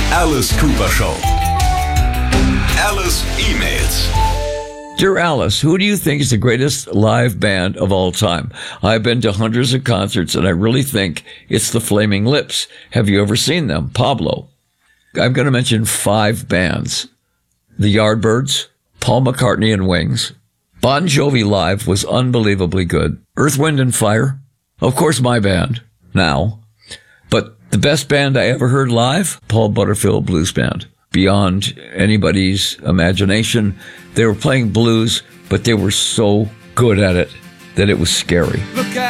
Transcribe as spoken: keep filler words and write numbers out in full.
Alice Cooper Show. Alice E-Mails. Dear Alice, who do you think is the greatest live band of all time? I've been to hundreds of concerts, and I really think it's the Flaming Lips. Have you ever seen them? Pablo. I'm going to mention five bands. The Yardbirds, Paul McCartney and Wings. Bon Jovi Live was unbelievably good. Earth, Wind and Fire. Of course, my band, now. But the best band I ever heard live, Paul Butterfield Blues Band. Beyond anybody's imagination. They were playing blues, but they were so good at it that it was scary. Look at